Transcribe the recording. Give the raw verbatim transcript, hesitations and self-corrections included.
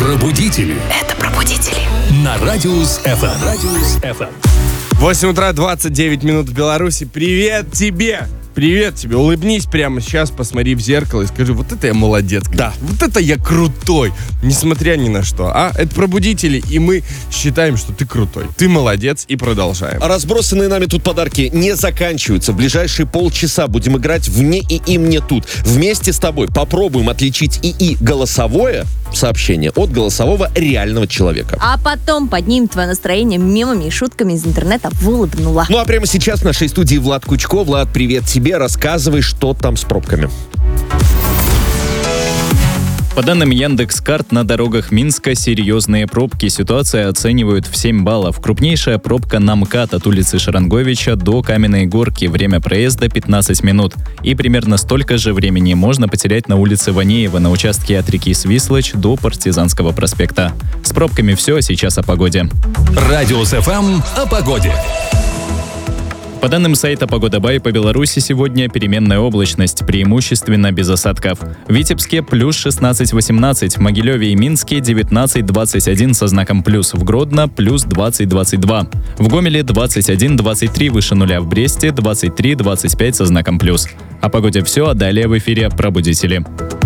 Пробудители. Это пробудители. На Радиус эф эм. Радиус эф эм. восемь утра, двадцать девять минут в Беларуси. Привет тебе! Привет тебе. Улыбнись прямо сейчас, посмотри в зеркало и скажи: вот это я молодец. Да. Вот это я крутой. Несмотря ни на что. А? Это пробудители, и мы считаем, что ты крутой. Ты молодец, и продолжаем. Разбросанные нами тут подарки не заканчиваются. В ближайшие полчаса будем играть в «Не и им, не тут». Вместе с тобой попробуем отличить ИИ голосовое сообщение от голосового реального человека. А потом поднимем твое настроение мемами и шутками из интернета в улыбнула. Ну а прямо сейчас в нашей студии Влад Кучко. Влад, привет тебе. Рассказывай, что там с пробками. По данным Яндекс.Карт, на дорогах Минска серьезные пробки. Ситуацию оценивают в семь баллов. Крупнейшая пробка на МКАД от улицы Шаранговича до Каменной Горки. Время проезда пятнадцать минут. И примерно столько же времени можно потерять на улице Ванеева на участке от реки Свислочь до Партизанского проспекта. С пробками все, сейчас о погоде. Радиус эф эм о погоде. По данным сайта «Погода.бай», по Беларуси сегодня переменная облачность, преимущественно без осадков. В Витебске плюс шестнадцать восемнадцать, в Могилеве и Минске девятнадцать двадцать один со знаком плюс, в Гродно плюс двадцать двадцать два, в Гомеле двадцать один двадцать три выше нуля, в Бресте двадцать три двадцать пять со знаком плюс. О погоде все, а далее в эфире «Пробудители».